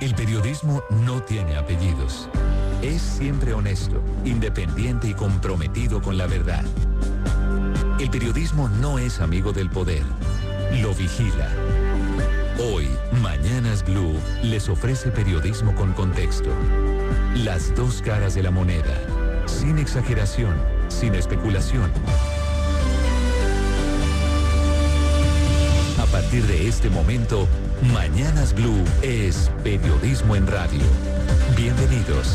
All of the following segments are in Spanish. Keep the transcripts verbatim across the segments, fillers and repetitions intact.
El periodismo no tiene apellidos. Es siempre honesto, independiente y comprometido con la verdad. El periodismo no es amigo del poder, lo vigila. Hoy, Mañanas Blue les ofrece periodismo con contexto. Las dos caras de la moneda, sin exageración, sin especulación. A partir de este momento, Mañanas Blue es periodismo en radio. Bienvenidos.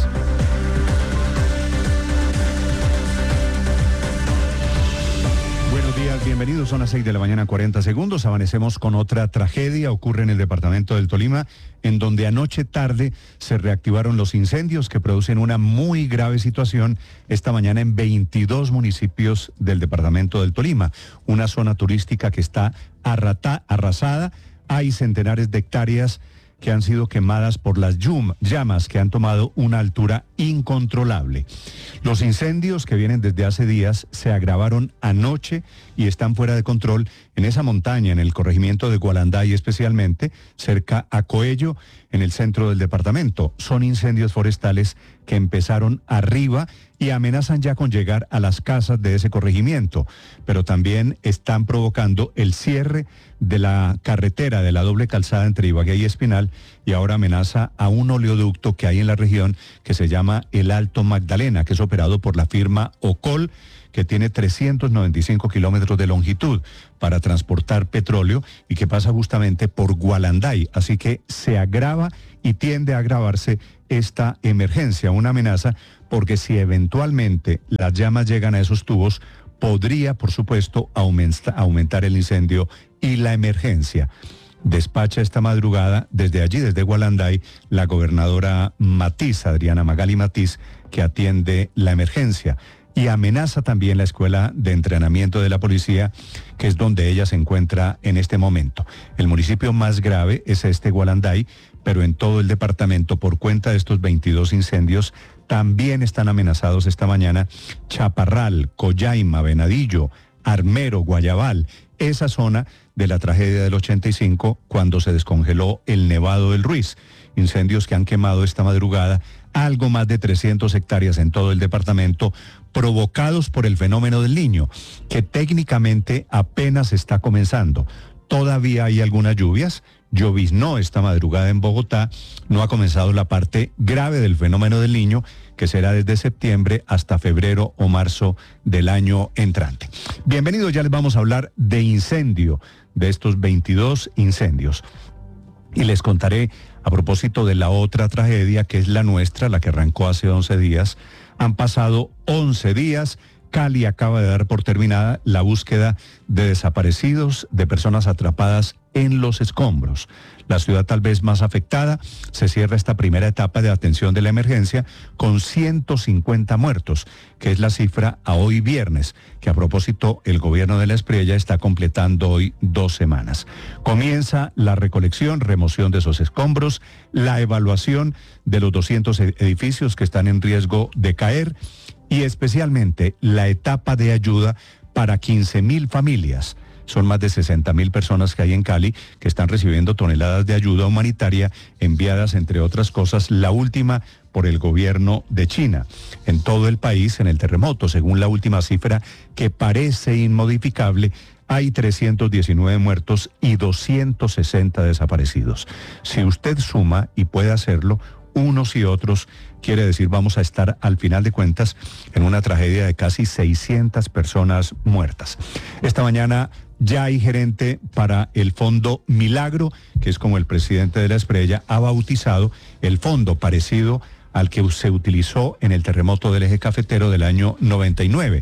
Buenos días, bienvenidos. Son las seis de la mañana, cuarenta segundos. Amanecemos con otra tragedia. Ocurre en el departamento del Tolima, en donde anoche tarde se reactivaron los incendios que producen una muy grave situación esta mañana en veintidós municipios del departamento del Tolima. Una zona turística que está arrata, arrasada. Hay centenares de hectáreas que han sido quemadas por las yum, llamas que han tomado una altura incontrolable. Los incendios que vienen desde hace días se agravaron anoche y están fuera de control en esa montaña, en el corregimiento de Gualanday especialmente, cerca a Coello, en el centro del departamento. Son incendios forestales que empezaron arriba y amenazan ya con llegar a las casas de ese corregimiento, pero también están provocando el cierre de la carretera de la doble calzada entre Ibagué y Espinal, y ahora amenaza a un oleoducto que hay en la región que se llama el Alto Magdalena, que es operado por la firma Ocol, que tiene trescientos noventa y cinco kilómetros de longitud para transportar petróleo y que pasa justamente por Gualanday. Así que se agrava y tiende a agravarse esta emergencia, una amenaza, porque si eventualmente las llamas llegan a esos tubos, podría, por supuesto, aumenta, aumentar el incendio y la emergencia. Despacha esta madrugada desde allí, desde Gualanday, la gobernadora Matiz, Adriana Magali Matiz, que atiende la emergencia. Y amenaza también la escuela de entrenamiento de la policía, que es donde ella se encuentra en este momento. El municipio más grave es este Gualanday, pero en todo el departamento, por cuenta de estos veintidós incendios, también están amenazados esta mañana Chaparral, Collaima, Venadillo, Armero, Guayabal, esa zona de la tragedia del ochenta y cinco, cuando se descongeló el Nevado del Ruiz. Incendios que han quemado esta madrugada algo más de trescientas hectáreas en todo el departamento, provocados por el fenómeno del Niño, que técnicamente apenas está comenzando. Todavía hay algunas lluvias, lloviznó esta madrugada en Bogotá, no ha comenzado la parte grave del fenómeno del Niño, que será desde septiembre hasta febrero o marzo del año entrante. Bienvenidos, ya les vamos a hablar de incendio, de estos veintidós incendios. Y les contaré, a propósito de la otra tragedia, que es la nuestra, la que arrancó hace once días, han pasado once días, Cali acaba de dar por terminada la búsqueda de desaparecidos, de personas atrapadas en los escombros. La ciudad tal vez más afectada, se cierra esta primera etapa de atención de la emergencia con ciento cincuenta muertos, que es la cifra a hoy viernes, que a propósito el gobierno de la Espriella está completando hoy dos semanas. Comienza la recolección, remoción de esos escombros, la evaluación de los doscientos edificios que están en riesgo de caer y especialmente la etapa de ayuda para quince mil familias. Son más de sesenta mil personas que hay en Cali que están recibiendo toneladas de ayuda humanitaria enviadas, entre otras cosas, la última por el gobierno de China. En todo el país, en el terremoto, según la última cifra que parece inmodificable, hay trescientos diecinueve muertos y doscientos sesenta desaparecidos. Si usted suma, y puede hacerlo, unos y otros, quiere decir vamos a estar al final de cuentas en una tragedia de casi seiscientas personas muertas. Esta mañana ya hay gerente para el Fondo Milagro, que es como el presidente de la Espriella ha bautizado el fondo, parecido al que se utilizó en el terremoto del eje cafetero del año noventa y nueve.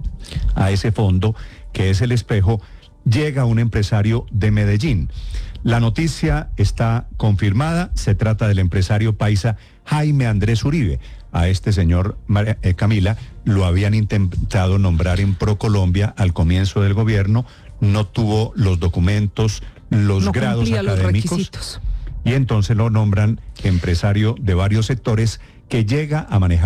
A ese fondo, que es el espejo, llega un empresario de Medellín. La noticia está confirmada, se trata del empresario paisa Jaime Andrés Uribe. A este señor, María, eh, Camila, lo habían intentado nombrar en ProColombia al comienzo del gobierno, no tuvo los documentos, los no grados académicos, los y entonces lo nombran empresario de varios sectores que llega a manejar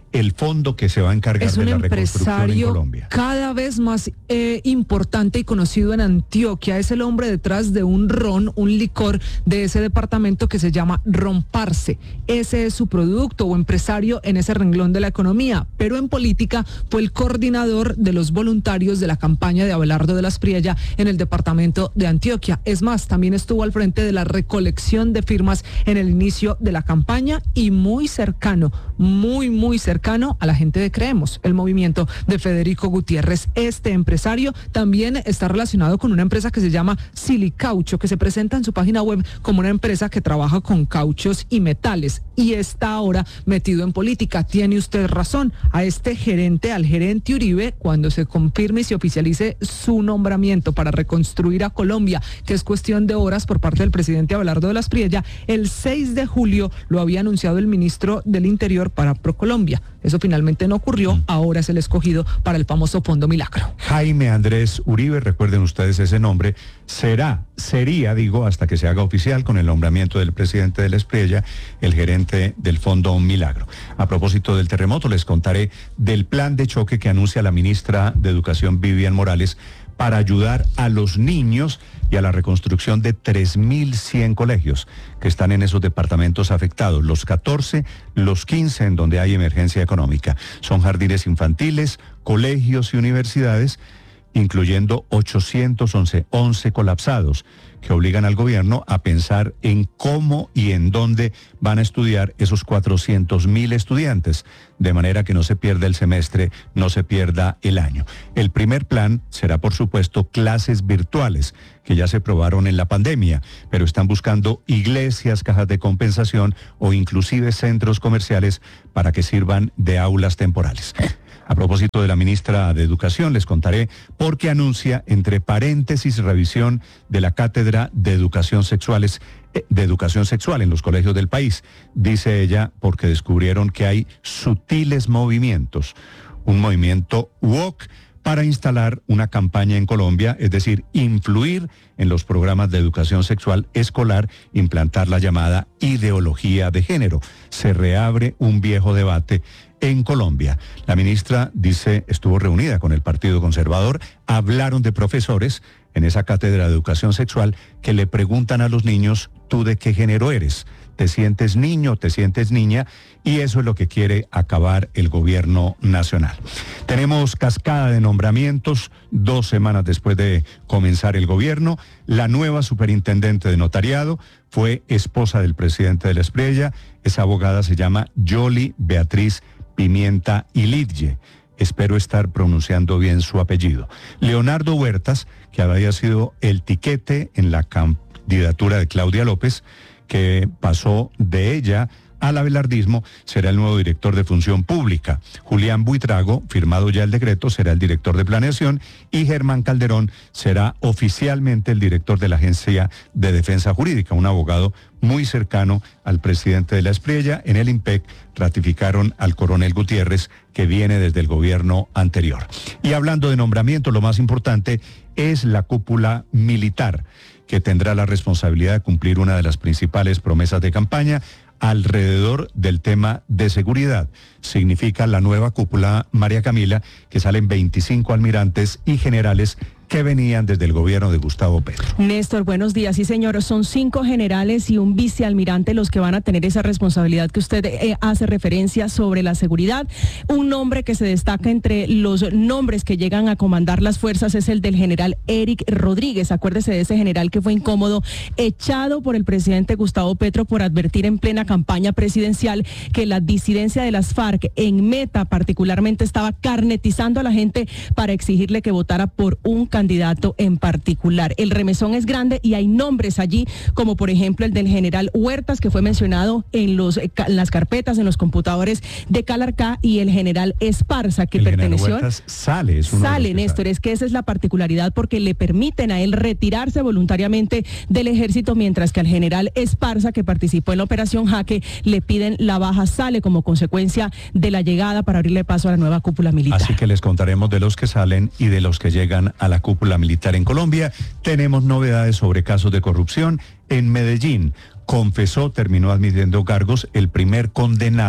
el fondo que se va a encargar es de la un reconstrucción en Colombia. Cada vez más eh, importante y conocido en Antioquia. Es el hombre detrás de un ron, un licor de ese departamento que se llama Ron Parce. Ese es su producto o empresario en ese renglón de la economía, pero en política fue el coordinador de los voluntarios de la campaña de Abelardo de la Espriella en el departamento de Antioquia. Es más, también estuvo al frente de la recolección de firmas en el inicio de la campaña y muy cercano, muy, muy cercano a la gente de Creemos, el movimiento de Federico Gutiérrez. Este empresario también está relacionado con una empresa que se llama Silicaucho, que se presenta en su página web como una empresa que trabaja con cauchos y metales y está ahora metido en política. Tiene usted razón. A este gerente, al gerente Uribe, cuando se confirme y se oficialice su nombramiento para reconstruir a Colombia, que es cuestión de horas por parte del presidente Abelardo de la Espriella, el seis de julio lo había anunciado el ministro del Interior para ProColombia. Eso finalmente no ocurrió, ahora es el escogido para el famoso Fondo Milagro. Jaime Andrés Uribe, recuerden ustedes ese nombre, será, sería, digo, hasta que se haga oficial con el nombramiento del presidente de la Espriella, el gerente del Fondo Milagro. A propósito del terremoto, les contaré del plan de choque que anuncia la ministra de Educación, Vivian Morales, para ayudar a los niños y a la reconstrucción de tres mil cien colegios que están en esos departamentos afectados, los catorce, los quince en donde hay emergencia económica. Son jardines infantiles, colegios y universidades, incluyendo ochocientos once colapsados, que obligan al gobierno a pensar en cómo y en dónde van a estudiar esos cuatrocientos mil estudiantes, de manera que no se pierda el semestre, no se pierda el año. El primer plan será, por supuesto, clases virtuales, que ya se probaron en la pandemia, pero están buscando iglesias, cajas de compensación o inclusive centros comerciales para que sirvan de aulas temporales. A propósito de la ministra de Educación, les contaré por qué anuncia, entre paréntesis, revisión de la cátedra de educación sexuales, de educación sexual en los colegios del país. Dice ella, porque descubrieron que hay sutiles movimientos, un movimiento woke para instalar una campaña en Colombia, es decir, influir en los programas de educación sexual escolar, implantar la llamada ideología de género. Se reabre un viejo debate en Colombia. La ministra dice, estuvo reunida con el Partido Conservador, hablaron de profesores en esa cátedra de educación sexual que le preguntan a los niños, ¿tú de qué género eres? ¿Te sientes niño, te sientes niña? Y eso es lo que quiere acabar el gobierno nacional. Tenemos cascada de nombramientos, dos semanas después de comenzar el gobierno. La nueva superintendente de notariado fue esposa del presidente de la Espriella. Esa abogada se llama Yoli Beatriz Pimienta Ilidje. Espero estar pronunciando bien su apellido. Leonardo Huertas, que había sido el tiquete en la candidatura de Claudia López, que pasó de ella al abelardismo, será el nuevo director de Función Pública. Julián Buitrago, firmado ya el decreto, será el director de Planeación y Germán Calderón será oficialmente el director de la Agencia de Defensa Jurídica, un abogado muy cercano al presidente de la Espriella. En el IMPEC ratificaron al coronel Gutiérrez, que viene desde el gobierno anterior. Y hablando de nombramiento, lo más importante es la cúpula militar, que tendrá la responsabilidad de cumplir una de las principales promesas de campaña alrededor del tema de seguridad. Significa la nueva cúpula, María Camila, que salen veinticinco almirantes y generales que venían desde el gobierno de Gustavo Petro. Néstor, buenos días. Sí, señor, son cinco generales y un vicealmirante los que van a tener esa responsabilidad que usted eh, hace referencia sobre la seguridad. Un nombre que se destaca entre los nombres que llegan a comandar las fuerzas es el del general Eric Rodríguez. Acuérdese de ese general que fue incómodo, echado por el presidente Gustavo Petro por advertir en plena campaña presidencial que la disidencia de las FARC en Meta particularmente estaba carnetizando a la gente para exigirle que votara por un candidato candidato en particular. El remesón es grande y hay nombres allí, como por ejemplo el del general Huertas, que fue mencionado en, los, en las carpetas, en los computadores de Calarcá, y el general Esparza, que el perteneció... El general sale, es uno Sale, de los que Néstor, sale. Es que esa es la particularidad, porque le permiten a él retirarse voluntariamente del ejército, mientras que al general Esparza, que participó en la operación Jaque, le piden la baja. Sale como consecuencia de la llegada para abrirle paso a la nueva cúpula militar. Así que les contaremos de los que salen y de los que llegan a la cúpula militar en Colombia. Tenemos novedades sobre casos de corrupción. En Medellín confesó, terminó admitiendo cargos, el primer condenado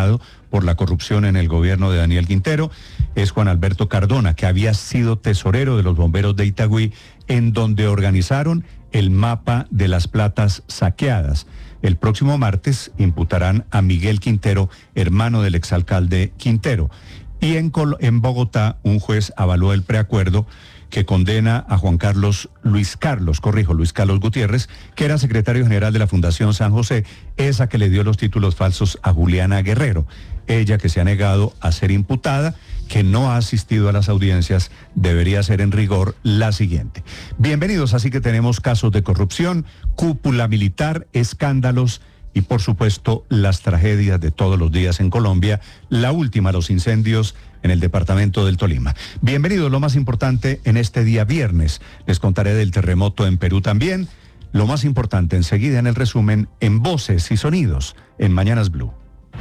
por la corrupción en el gobierno de Daniel Quintero es Juan Alberto Cardona, que había sido tesorero de los bomberos de Itagüí, en donde organizaron el mapa de las platas saqueadas. El próximo martes imputarán a Miguel Quintero, hermano del exalcalde Quintero. Y en, Col- en Bogotá, un juez avaló el preacuerdo que condena a Juan Carlos, Luis Carlos, corrijo, Luis Carlos Gutiérrez, que era secretario general de la Fundación San José, esa que le dio los títulos falsos a Juliana Guerrero, ella que se ha negado a ser imputada, que no ha asistido a las audiencias, debería ser en rigor la siguiente. Bienvenidos, así que tenemos casos de corrupción, cúpula militar, escándalos y por supuesto las tragedias de todos los días en Colombia, la última, los incendios en el departamento del Tolima. Bienvenidos, lo más importante en este día viernes. Les contaré del terremoto en Perú también. Lo más importante enseguida en el resumen en Voces y Sonidos en Mañanas Blue.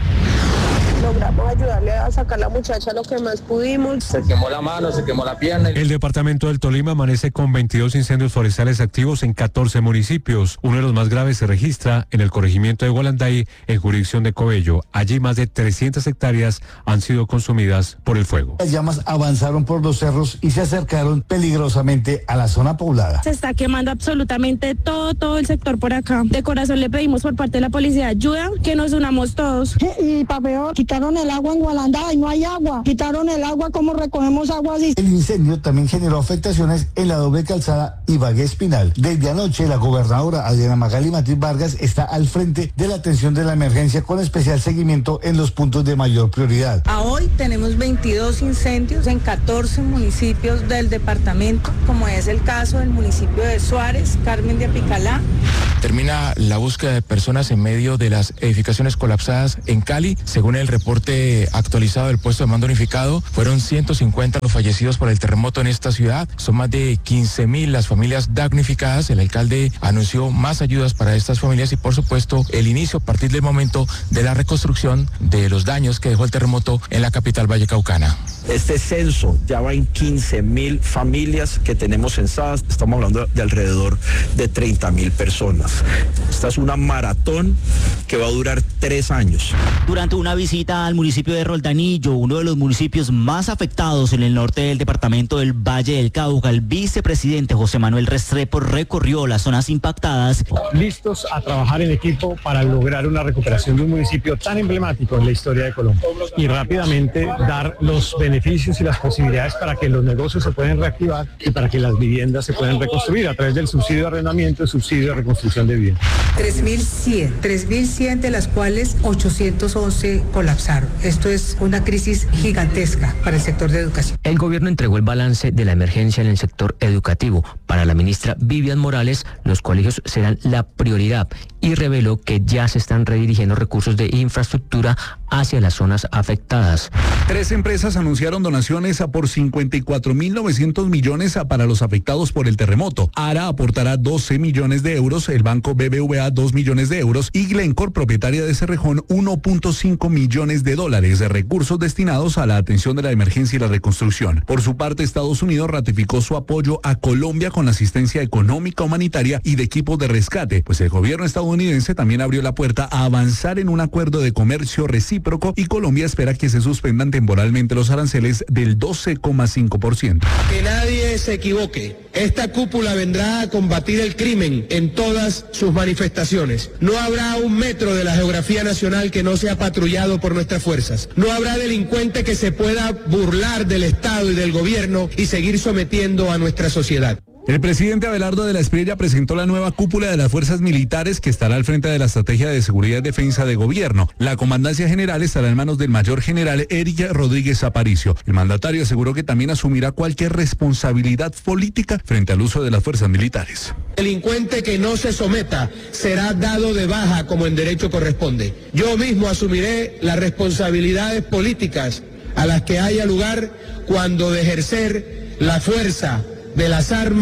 Logramos ayudarle a sacar a la muchacha lo que más pudimos. Se quemó la mano, se quemó la pierna. El departamento del Tolima amanece con veintidós incendios forestales activos en catorce municipios. Uno de los más graves se registra en el corregimiento de Gualanday, en jurisdicción de Cobello. Allí más de trescientas hectáreas han sido consumidas por el fuego. Las llamas avanzaron por los cerros y se acercaron peligrosamente a la zona poblada. Se está quemando absolutamente todo, todo el sector por acá. De corazón le pedimos por parte de la policía ayuda, que nos unamos todos. Y para peor, quitaron el agua en Gualanday, no hay agua. Quitaron el agua, ¿cómo recogemos agua así? El incendio también generó afectaciones en la doble calzada Ibagué Espinal. Desde anoche, la gobernadora Adriana Magali Matiz Vargas está al frente de la atención de la emergencia con especial seguimiento en los puntos de mayor prioridad. A hoy tenemos veintidós incendios en catorce municipios del departamento, como es el caso del municipio de Suárez, Carmen de Apicalá. Termina la búsqueda de personas en medio de las edificaciones colapsadas en Cali. Según el reporte actualizado del puesto de mando unificado, fueron ciento cincuenta los fallecidos por el terremoto en esta ciudad. Son más de quince mil las familias damnificadas. El alcalde anunció más ayudas para estas familias y, por supuesto, el inicio a partir del momento de la reconstrucción de los daños que dejó el terremoto en la capital vallecaucana. Este censo ya va en quince mil familias que tenemos censadas. Estamos hablando de alrededor de treinta mil personas. Esta es una maratón que va a durar tres años. Durante una visita al municipio de Roldanillo, uno de los municipios más afectados en el norte del departamento del Valle del Cauca, el vicepresidente José Manuel Restrepo recorrió las zonas impactadas. Listos a trabajar en equipo para lograr una recuperación de un municipio tan emblemático en la historia de Colombia y rápidamente dar los beneficios y las posibilidades para que los negocios se puedan reactivar y para que las viviendas se puedan reconstruir a través del subsidio de arrendamiento y subsidio de reconstrucción de vivienda. tres mil cien, tres mil cien de las cuales ochocientos once colapsaron. Esto es una crisis gigantesca para el sector de educación. El gobierno entregó el balance de la emergencia en el sector educativo. Para la ministra Vivian Morales, los colegios serán la prioridad y reveló que ya se están redirigiendo recursos de infraestructura hacia las zonas afectadas. Tres empresas anunciaron donaciones a por cincuenta y cuatro mil novecientos millones a para los afectados por el terremoto. ARA aportará doce millones de euros, el banco B B V A dos millones de euros y Glencore, propietaria de Cerrejón, uno punto cinco millones de dólares de recursos destinados a la atención de la emergencia y la reconstrucción. Por su parte, Estados Unidos ratificó su apoyo a Colombia con asistencia económica, humanitaria y de equipos de rescate, pues el gobierno estadounidense también abrió la puerta a avanzar en un acuerdo de comercio recíproco y Colombia espera que se suspendan temporalmente los aranceles del doce coma cinco por ciento. Que nadie se equivoque. Esta cúpula vendrá a combatir el crimen en todas sus manifestaciones. No habrá un metro de la geografía nacional que no sea patrullado por nuestras fuerzas. No habrá delincuente que se pueda burlar del Estado y del gobierno y seguir sometiendo a nuestra sociedad. El presidente Abelardo de la Espriella presentó la nueva cúpula de las fuerzas militares que estará al frente de la estrategia de seguridad y defensa de gobierno. La comandancia general estará en manos del mayor general Eric Rodríguez Aparicio. El mandatario aseguró que también asumirá cualquier responsabilidad política frente al uso de las fuerzas militares. Delincuente que no se someta será dado de baja como en derecho corresponde. Yo mismo asumiré las responsabilidades políticas a las que haya lugar cuando de ejercer la fuerza de las armas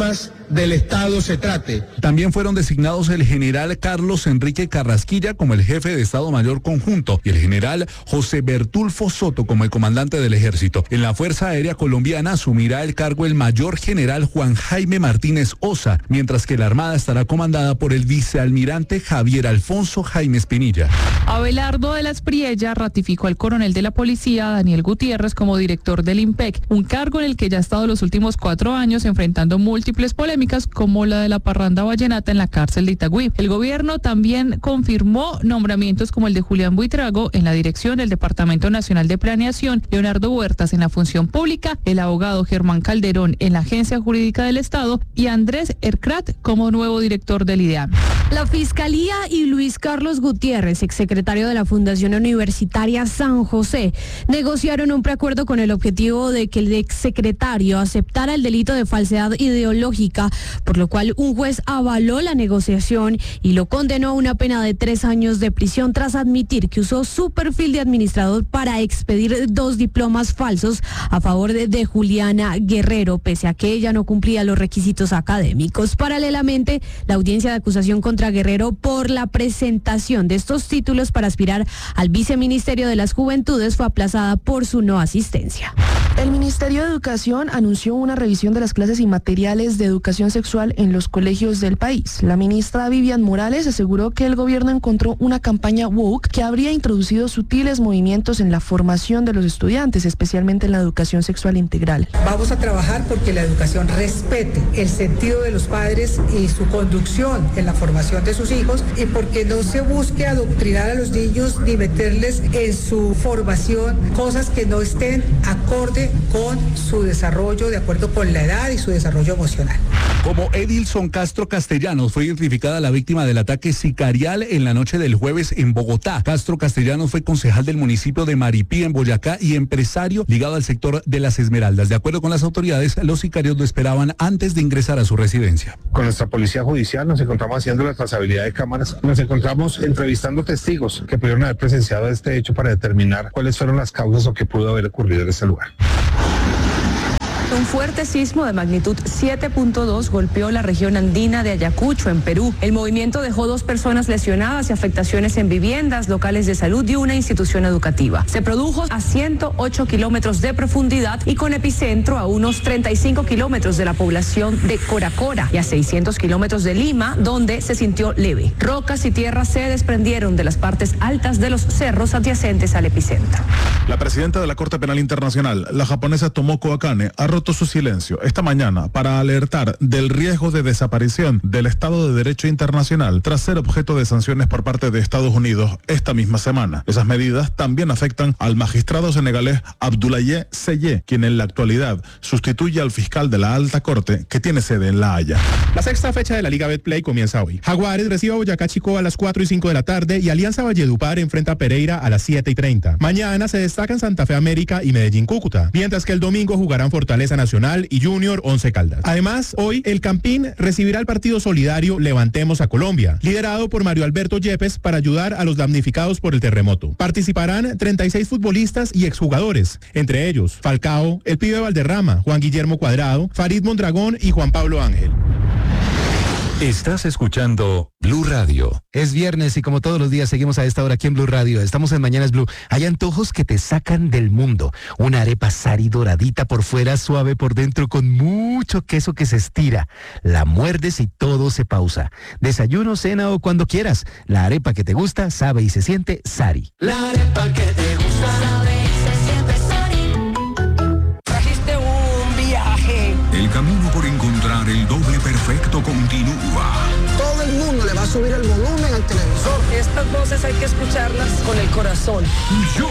del Estado se trate. También fueron designados el general Carlos Enrique Carrasquilla como el jefe de Estado Mayor Conjunto y el general José Bertulfo Soto como el comandante del Ejército. En la Fuerza Aérea Colombiana asumirá el cargo el mayor general Juan Jaime Martínez Osa, mientras que la Armada estará comandada por el vicealmirante Javier Alfonso Jaime Espinilla. Abelardo de la Espriella ratificó al coronel de la policía, Daniel Gutiérrez, como director del IMPEC, un cargo en el que ya ha estado los últimos cuatro años enfrentando múltiples polémicas como la de la parranda vallenata en la cárcel de Itagüí. El gobierno también confirmó nombramientos como el de Julián Buitrago en la dirección del Departamento Nacional de Planeación, Leonardo Huertas en la Función Pública, el abogado Germán Calderón en la Agencia Jurídica del Estado y Andrés Ercrat como nuevo director del IDEAM. La Fiscalía y Luis Carlos Gutiérrez, exsecretario de la Fundación Universitaria San José, negociaron un preacuerdo con el objetivo de que el exsecretario aceptara el delito de falsedad ideológica, por lo cual un juez avaló la negociación y lo condenó a una pena de tres años de prisión tras admitir que usó su perfil de administrador para expedir dos diplomas falsos a favor de, de Juliana Guerrero, pese a que ella no cumplía los requisitos académicos. Paralelamente, la audiencia de acusación contra Guerrero por la presentación de estos títulos para aspirar al viceministerio de las Juventudes fue aplazada por su no asistencia. El Ministerio de Educación anunció una revisión de las clases y materiales de educación sexual en los colegios del país. La ministra Vivian Morales aseguró que el gobierno encontró una campaña woke que habría introducido sutiles movimientos en la formación de los estudiantes, especialmente en la educación sexual integral. Vamos a trabajar porque la educación respete el sentido de los padres y su conducción en la formación de sus hijos y porque no se busque adoctrinar a los niños ni meterles en su formación cosas que no estén acorde con su desarrollo, de acuerdo con la edad y su desarrollo emocional. Como Edilson Castro Castellanos fue identificada la víctima del ataque sicarial en la noche del jueves en Bogotá. Castro Castellanos fue concejal del municipio de Maripí, en Boyacá, y empresario ligado al sector de las Esmeraldas. De acuerdo con las autoridades, los sicarios lo esperaban antes de ingresar a su residencia. Con nuestra policía judicial nos encontramos haciendo la trazabilidad de cámaras, nos encontramos entrevistando testigos que pudieron haber presenciado este hecho para determinar cuáles fueron las causas o qué pudo haber ocurrido en este lugar. Un fuerte sismo de magnitud siete punto dos golpeó la región andina de Ayacucho, en Perú. El movimiento dejó dos personas lesionadas y afectaciones en viviendas, locales de salud y una institución educativa. Se produjo a ciento ocho kilómetros de profundidad y con epicentro a unos treinta y cinco kilómetros de la población de Coracora y a seiscientos kilómetros de Lima, donde se sintió leve. Rocas y tierra se desprendieron de las partes altas de los cerros adyacentes al epicentro. La presidenta de la Corte Penal Internacional, la japonesa Tomoko Akane, ha roto su silencio esta mañana para alertar del riesgo de desaparición del Estado de Derecho internacional tras ser objeto de sanciones por parte de Estados Unidos esta misma semana. Esas medidas también afectan al magistrado senegalés Abdoulaye Seye, quien en la actualidad sustituye al fiscal de la Alta Corte que tiene sede en La Haya. La sexta fecha de la Liga Betplay comienza hoy. Jaguares recibe a Boyacá Chico a las cuatro y cinco de la tarde y Alianza Valledupar enfrenta a Pereira a las siete y treinta. Mañana se destacan Santa Fe América y Medellín Cúcuta, mientras que el domingo jugarán Fortaleza Nacional y Junior Once Caldas. Además, hoy el Campín recibirá el partido solidario Levantemos a Colombia, liderado por Mario Alberto Yepes para ayudar a los damnificados por el terremoto. Participarán treinta y seis futbolistas y exjugadores, entre ellos Falcao, el Pibe Valderrama, Juan Guillermo Cuadrado, Farid Mondragón y Juan Pablo Ángel. Estás escuchando Blue Radio. Es viernes y como todos los días seguimos a esta hora aquí en Blue Radio. Estamos en Mañanas Blue. Hay antojos que te sacan del mundo. Una arepa sari doradita por fuera, suave por dentro, con mucho queso que se estira. La muerdes y todo se pausa. Desayuno, cena o cuando quieras. La arepa que te gusta sabe y se siente sari. La arepa que te gusta sabe y se siente sari. Trajiste un viaje. El camino por encontrar el doble perfecto continúa. Todo el mundo le va a subir el volumen al televisor. Estas voces hay que escucharlas con el corazón. Yo